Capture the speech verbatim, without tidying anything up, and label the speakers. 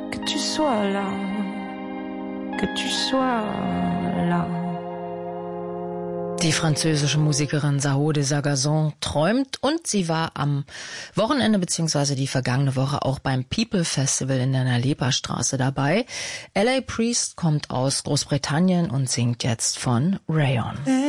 Speaker 1: que tu sois là, que tu sois là.
Speaker 2: Die französische Musikerin Sao de Sagazon träumt und sie war am Wochenende bzw. die vergangene Woche auch beim People Festival in der Nalepa-Straße dabei. L A Priest kommt aus Großbritannien und singt jetzt von Rayon.